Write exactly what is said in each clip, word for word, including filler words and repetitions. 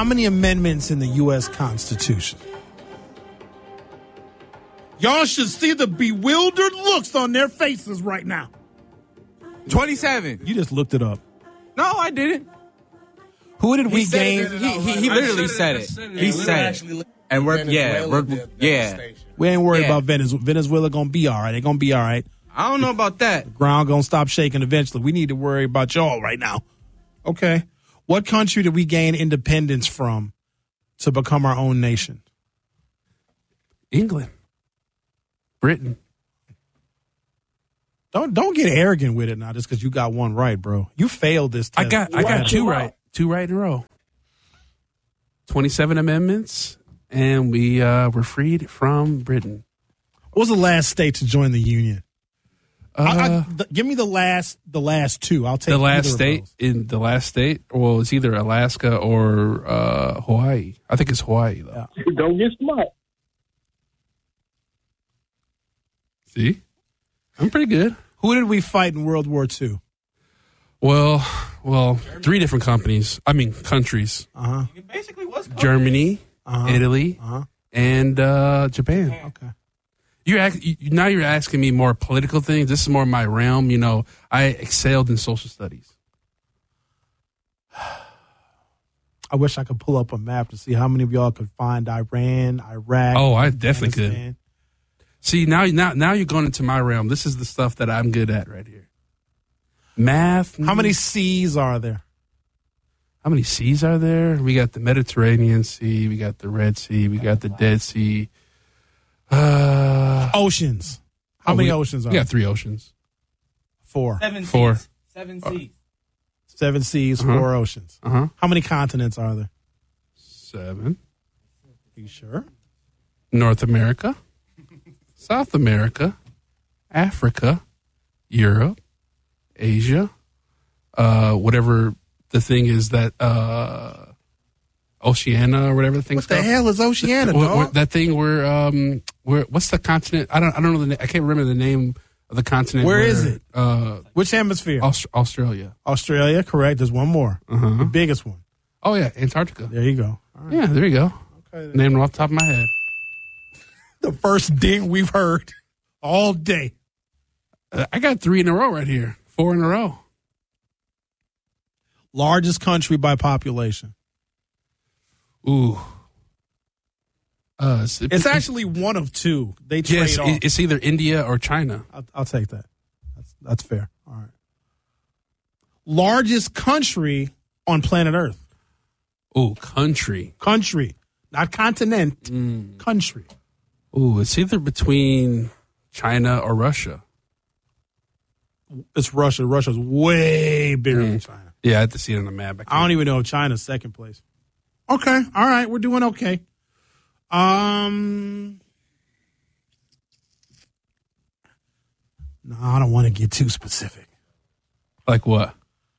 How many amendments in the U S Constitution? Y'all should see the bewildered looks on their faces right now. twenty-seven. You just looked it up. No, I didn't. Who did we He said gain? it. He, he, he literally said it. He said it. And we're, yeah, we're, yeah. We ain't worried Yeah. about Venezuela. Venezuela going to be all right. They're going to be all right. I don't know about that. Ground going to stop shaking eventually. We need to worry about y'all right now. Okay. What country did we gain independence from to become our own nation? England. Britain. Don't don't get arrogant with it now just because you got one right, bro. You failed this test. I got I got two right. Two right in a row. twenty-seven amendments, and we uh, were freed from Britain. What was the last state to join the Union? Uh, I, I, th- give me the last the last two. I'll take the last either of state those. in the last state. Well, it's either Alaska or uh, Hawaii. I think it's Hawaii though. Yeah. Don't get smart. See, I'm pretty good. Who did we fight in World War Two? Well, well, three different companies. I mean, countries. Uh huh. It basically was Germany, Uh-huh. Italy, Uh-huh. and uh, Japan. Okay. You're ask, you, now you're asking me more political things. This is more my realm. You know, I excelled in social studies. I wish I could pull up a map to see how many of y'all could find Iran, Iraq. Oh, I definitely could. Afghanistan. See, now, now, now you're going into my realm. This is the stuff that I'm good at right here. Math. How many seas are there? How many seas are there? We got the Mediterranean Sea. We got the Red Sea. We got the Dead Sea. Uh, Oceans. How oh, many we, oceans are We there? got three oceans. Four. Seven Four. seas. Seven seas. Seven seas, Uh-huh. four oceans. Uh-huh. How many continents are there? Seven. Are you sure? North America. South America. Africa. Europe. Asia. Uh, whatever the thing is that... Uh, Oceania or whatever the thing's What the called. hell is Oceania, Wh- wh- dog? that thing where um where what's the continent? I don't I don't know the na- I can't remember the name of the continent. Where is it? Uh, Which hemisphere? Aust- Australia. Australia, correct. There's one more. Uh-huh. The biggest one. Oh yeah, Antarctica. There you go. All right. Yeah, there you go. Okay, then. Name it off the top of my head. The first ding we've heard all day. Uh, I got three in a row right here. Four in a row. Largest country by population. Ooh. Uh, it's, It's actually one of two. They trade yes. off. it- It's either India or China. I'll, I'll take that. That's that's fair. All right. Largest country on planet Earth. Ooh, country. Country, not continent. Mm. Country. Ooh, it's either between China or Russia. It's Russia. Russia's way bigger than Mm. China. Yeah, I had to see it on the map. I don't even know if China's second place. Okay. All right. We're doing okay. Um. No, I don't want to get too specific. Like what?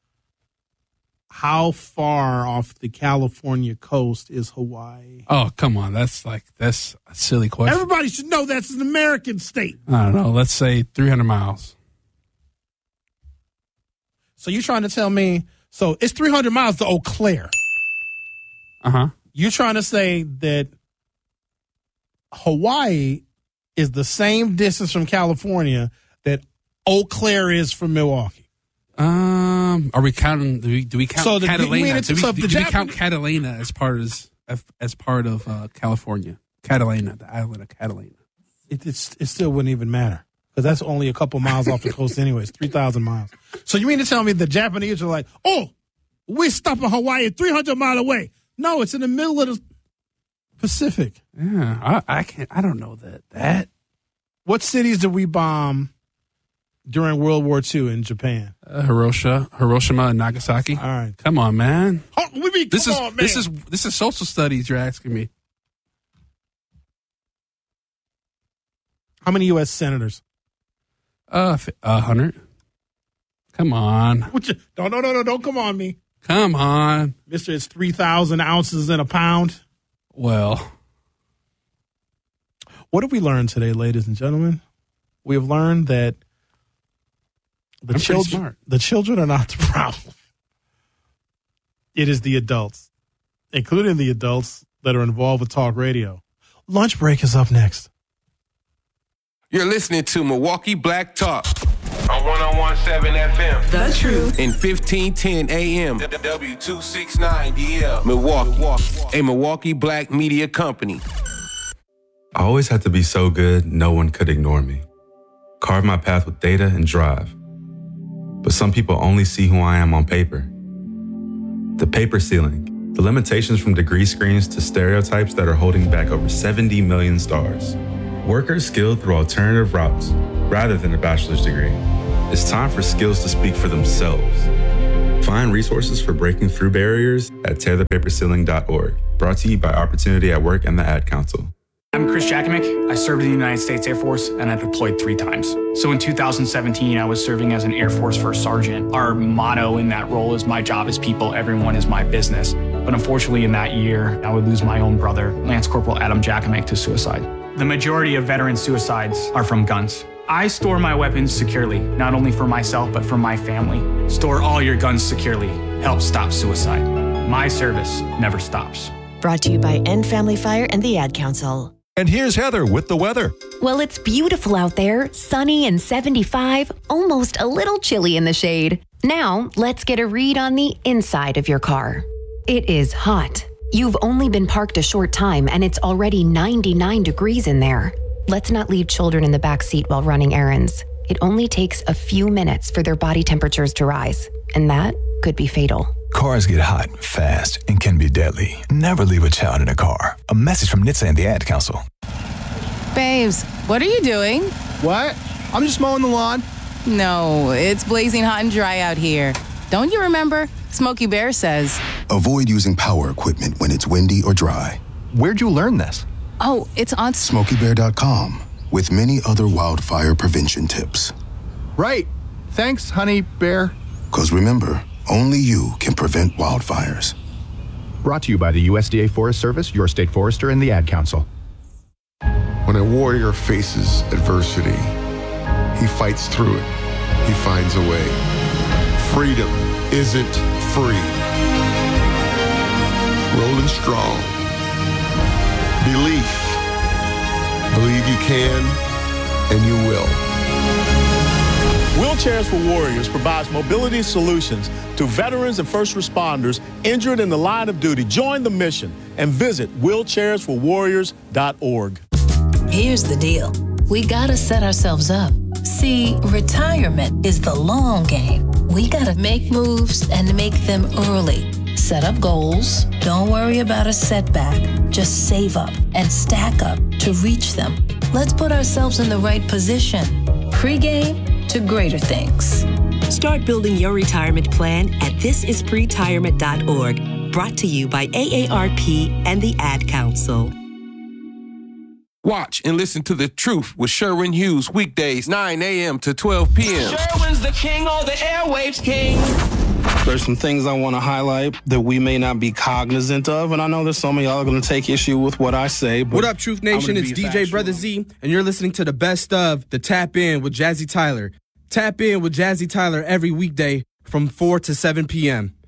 How far off the California coast is Hawaii? Oh, come on. That's like, that's a silly question. Everybody should know that's an American state. I don't know. Let's say three hundred miles. So you're trying to tell me, so it's three hundred miles to Eau Claire. Uh-huh. You're trying to say that Hawaii is the same distance from California that Eau Claire is from Milwaukee. Um, are we counting, do we, do we count So the- you Catalina? mean it's- do we, so if do the we Japan- count Catalina as part of, as, as part of uh, California? Catalina, the island of Catalina. It, it's, it still wouldn't even matter because that's only a couple miles off the coast anyways, three thousand miles. So you mean to tell me the Japanese are like, oh, we're stopping Hawaii three hundred miles away. No, it's in the middle of the Pacific. Yeah, I, I can't, I don't know that. That, What cities did we bomb during World War Two in Japan? uh, Hiroshima, Hiroshima and Nagasaki. All right. Come on, man. Oh, we mean, This come is, on, man. this is, this is social studies you're asking me. How many U S senators? Uh, a hundred. Come on. What you, no, no, no, no, don't come on me. Come on. Mister, it's three thousand ounces in a pound. Well, What have we learned today, ladies and gentlemen? We have learned that the I'm pretty children, smart. the children are not the problem. It is the adults. including the adults that are involved with talk radio. Lunch break is up next. You're listening to Milwaukee Black Talk on one oh one point seven F M. The Truth. In fifteen ten A M. W two sixty-nine D L. Milwaukee. A Milwaukee Black media company. I always had to be so good, no one could ignore me. Carve my path with data and drive. But some people only see who I am on paper. The paper ceiling, the limitations from degree screens to stereotypes that are holding back over seventy million stars. Workers skilled through alternative routes rather than a bachelor's degree. It's time for skills to speak for themselves. Find resources for breaking through barriers at tear the paper ceiling dot org. Brought to you by Opportunity at Work and the Ad Council. I'm Chris Jakimick. I served in the United States Air Force and I deployed three times. So in two thousand seventeen, I was serving as an Air Force First Sergeant. Our motto in that role is my job is people, everyone is my business. But unfortunately in that year, I would lose my own brother, Lance Corporal Adam Jakimick, to suicide. The majority of veteran suicides are from guns. I store my weapons securely, not only for myself, but for my family. Store all your guns securely. Help stop suicide. My service never stops. Brought to you by End Family Fire and the Ad Council. And here's Heather with the weather. Well, it's beautiful out there, sunny and seventy-five, almost a little chilly in the shade. Now, let's get a read on the inside of your car. It is hot. You've only been parked a short time and it's already ninety-nine degrees in there. Let's not leave children in the back seat while running errands. It only takes a few minutes for their body temperatures to rise, and that could be fatal. Cars get hot, fast, and can be deadly. Never leave a child in a car. A message from N H T S A and the Ad Council. Babes, what are you doing? What? I'm just mowing the lawn. No, it's blazing hot and dry out here. Don't you remember? Smokey Bear says, avoid using power equipment when it's windy or dry. Where'd you learn this? Oh, it's on smokey bear dot com with many other wildfire prevention tips. Right. Thanks, honey bear. Because remember, only you can prevent wildfires. Brought to you by the U S D A Forest Service, your state forester, and the Ad Council. When a warrior faces adversity, he fights through it. He finds a way. Freedom isn't free. Rolling strong. Belief. Believe you can, and you will. Wheelchairs for Warriors provides mobility solutions to veterans and first responders injured in the line of duty. Join the mission and visit wheelchairs for warriors dot org. Here's the deal. We gotta set ourselves up. See, retirement is the long game. We gotta make moves and make them early. Set up goals. Don't worry about a setback. Just save up and stack up to reach them. Let's put ourselves in the right position. Pre-game to greater things. Start building your retirement plan at this is pretirement dot org. Brought to you by A A R P and the Ad Council. Watch and listen to The Truth with Sherwin Hughes weekdays nine a.m. to twelve p.m. Sherwin's the king, or the airwaves king. There's some things I want to highlight that we may not be cognizant of, and I know that some of y'all are going to take issue with what I say. But what up, Truth Nation? It's D J factual. Brother Z, and you're listening to the best of the Tap In with Jazzy Tyler. Tap in with Jazzy Tyler every weekday from four to seven p.m.